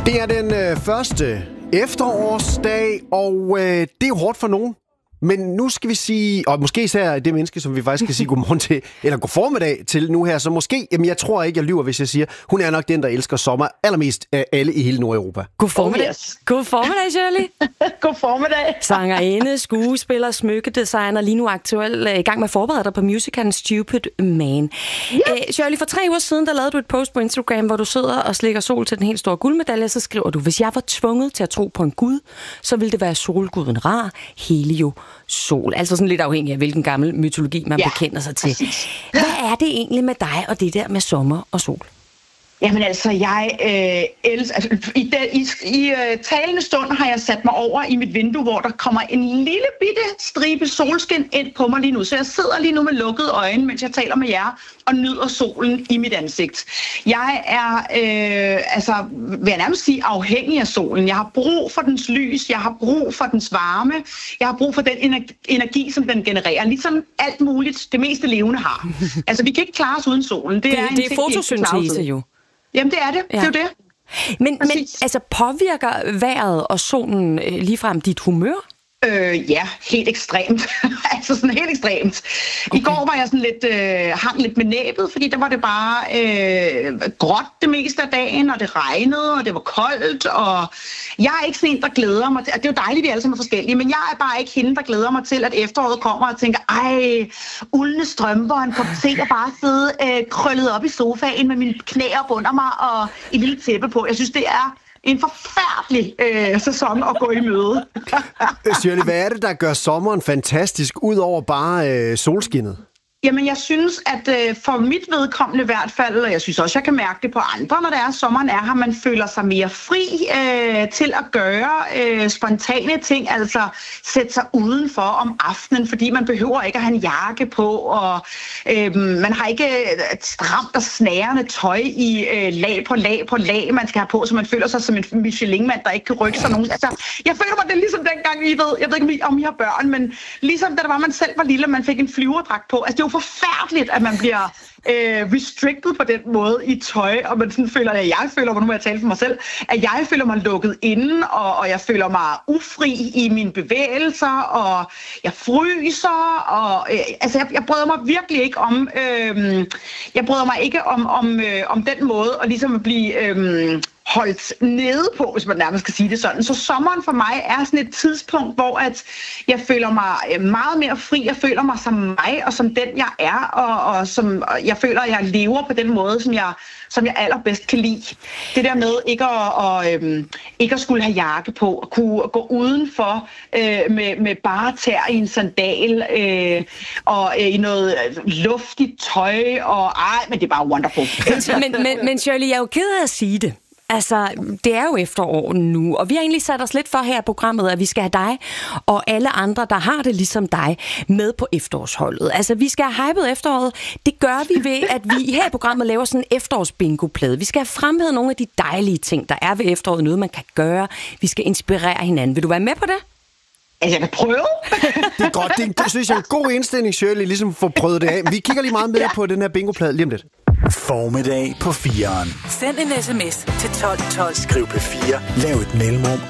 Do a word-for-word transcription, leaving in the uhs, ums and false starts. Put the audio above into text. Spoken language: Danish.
Det er den øh, første efterårsdag, og øh, det er jo hårdt for nogen. Men nu skal vi sige, og måske især det menneske, som vi faktisk skal sige godmorgen til, eller god formiddag til nu her, så måske, jamen jeg tror ikke, jeg lyver, hvis jeg siger, hun er nok den, der elsker sommer allermest af alle i hele Nordeuropa. God formiddag. Oh, yes. God formiddag, Shirley. God formiddag. Sangerinde, skuespiller, smykkedesigner, lige nu aktuel i gang med at forberede dig på musicalen Stupid Man. Yeah. Æ, Shirley, for tre uger siden, der lavede du et post på Instagram, hvor du sidder og slikker sol til den helt store guldmedalje, så skriver du, hvis jeg var tvunget til at tro på en gud, så ville det være solguden Ra, Helio, Sol. Altså sådan lidt afhængig af, hvilken gammel mytologi man ja, bekender sig til. Præcis. Hvad er det egentlig med dig og det der med sommer og sol? Jamen altså, jeg øh, elsker... Altså, i, de, i, i uh, talende stund har jeg sat mig over i mit vindue, hvor der kommer en lille bitte stribe solskin ind på mig lige nu. Så jeg sidder lige nu med lukkede øjne, mens jeg taler med jer, og nyder solen i mit ansigt. Jeg er, øh, altså, vil jeg nærmest sige, afhængig af solen. Jeg har brug for dens lys, jeg har brug for dens varme, jeg har brug for den energi, som den genererer. Ligesom alt muligt, det meste levende har. Altså, vi kan ikke klare os uden solen. Det, det er, det er fotosyntese jo. Jamen, det er det. Ja. Det er jo det. Men, men altså, påvirker vejret og solen øh, ligefrem dit humør? Øh, ja, helt ekstremt. altså sådan helt ekstremt. Okay. I går var jeg sådan lidt, øh, hang lidt med næbet, fordi der var det bare øh, gråt det meste af dagen, og det regnede, og det var koldt, og jeg er ikke sådan en, der glæder mig til, det er jo dejligt, vi alle sammen er forskellige, men jeg er bare ikke hende, der glæder mig til, at efteråret kommer og tænker, ej, uldne strømper og en kop te, og bare sidde øh, krøllet op i sofaen med mine knæer op under mig, og et lille tæppe på. Jeg synes, det er en forfærdelig øh, sæson at gå i møde. Shirley, hvad er det, der gør sommeren fantastisk, ud over bare øh, solskinnet? Jamen, jeg synes, at øh, for mit vedkommende i hvert fald, og jeg synes også, jeg kan mærke det på andre, når det er, sommeren er her, man føler sig mere fri øh, til at gøre øh, spontane ting, altså sætte sig udenfor om aftenen, fordi man behøver ikke at have en jakke på, og øh, man har ikke et stramt og snærende tøj i øh, lag på lag på lag, man skal have på, så man føler sig som en Michelin-mand, der ikke kan rykke sig nogen. Altså, jeg føler mig, det er ligesom dengang, I ved, jeg ved ikke, om I har børn, men ligesom da det var, man selv var lille, man fik en flyverdragt på. Altså, det er jo forfærdeligt, at man bliver øh, restricted på den måde i tøj, og man sådan føler, at jeg føler mig, nu må jeg tale for mig selv, at jeg føler mig lukket inde, og, og jeg føler mig ufri i mine bevægelser, og jeg fryser, og øh, altså jeg, jeg bryder mig virkelig ikke om, øh, jeg bryder mig ikke om, om, øh, om den måde, og ligesom at blive øh, holdt nede på, hvis man nærmest skal sige det sådan. Så sommeren for mig er sådan et tidspunkt, hvor at jeg føler mig meget mere fri. Jeg føler mig som mig, og som den jeg er, og, og som jeg føler, at jeg lever på den måde, som jeg, som jeg allerbedst kan lide. Det der med ikke at, og, øhm, ikke at skulle have jakke på, at kunne gå udenfor øh, med, med bare tær i en sandal, øh, og øh, i noget luftigt tøj, og ej, men det er bare wonderful. men, men, men Shirley, jeg er jo ked af at sige det. Altså, det er jo efterår nu, og vi har egentlig sat os lidt for her i programmet, at vi skal have dig og alle andre, der har det ligesom dig, med på efterårsholdet. Altså, vi skal have hypet efteråret. Det gør vi ved, at vi her i programmet laver sådan en efterårsbingo-plade. Vi skal have fremhævet nogle af de dejlige ting, der er ved efteråret, noget man kan gøre. Vi skal inspirere hinanden. Vil du være med på det? Altså, jeg kan prøve. Det er godt. Det er en, synes jeg, en god indstilling, Shirley, ligesom få prøvet det af. Vi kigger lige meget med ja. på den her bingo-plade lige om lidt. Formiddag på fireren. Send en sms til tolv tolv. Skriv P fire. Lav et mellemrum.